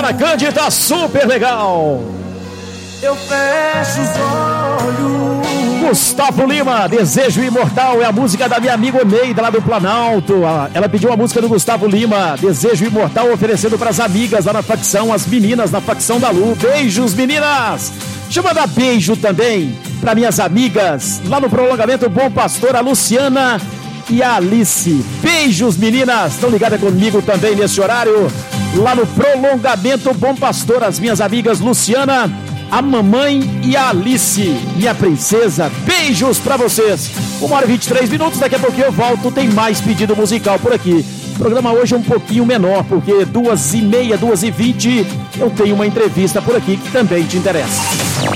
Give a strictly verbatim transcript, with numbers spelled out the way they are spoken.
Sara Cândido tá super legal. Eu fecho os olhos. Gustavo Lima, Desejo Imortal, é a música da minha amiga Neida lá do Planalto. Ela pediu a música do Gustavo Lima, Desejo Imortal, oferecendo para as amigas lá na facção, as meninas na facção da Lu. Beijos, meninas! Deixa eu mandar beijo também para minhas amigas lá no prolongamento Bom Pastor, a Luciana e a Alice. Beijos, meninas! Estão ligadas comigo também nesse horário, lá no prolongamento Bom Pastor, as minhas amigas Luciana, a mamãe e a Alice, minha princesa. Beijos pra vocês. Uma hora e vinte e três minutos, daqui a pouquinho eu volto. Tem mais pedido musical por aqui. O programa hoje é um pouquinho menor, porque duas e meia, duas e vinte, eu tenho uma entrevista por aqui que também te interessa.